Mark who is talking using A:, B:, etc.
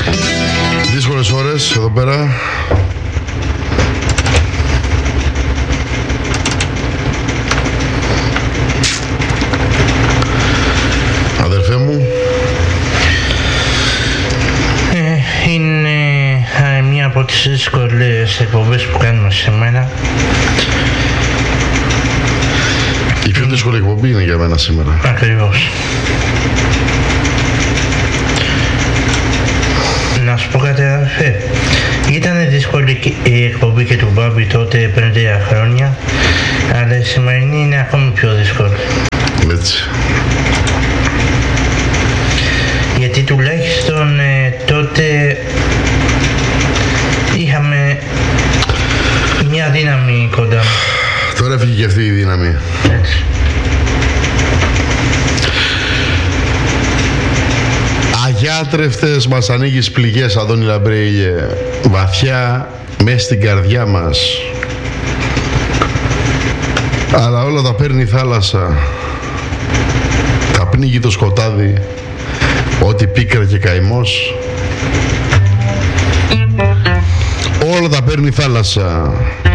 A: Δύσκολες ώρες εδώ πέρα. Αδερφέ μου.
B: Είναι μία από τις δύσκολες εκπομπές που κάνουμε σήμερα.
A: Η πιο δύσκολη εκπομπή είναι για μένα σήμερα.
B: Ακριβώς. Να σου πω κάτι, αδερφέ. Ήταν δύσκολη η εκπομπή και του Μπάμπη τότε πριν 3 χρόνια, αλλά η σημερινή είναι ακόμη πιο δύσκολη.
A: Έτσι.
B: Γιατί τουλάχιστον τότε είχαμε μια δύναμη κοντά μου.
A: Τώρα έφυγε και αυτή η δύναμη.
B: Έτσι.
A: Αγιάτρευτες μας ανοίγεις πληγές, Αδόνη Λαμπρέιλιε, βαθιά μες στην καρδιά μας. Αλλά όλα τα παίρνει η θάλασσα, τα πνίγει το σκοτάδι, ό,τι πίκρα και καημός. Όλα τα παίρνει η θάλασσα.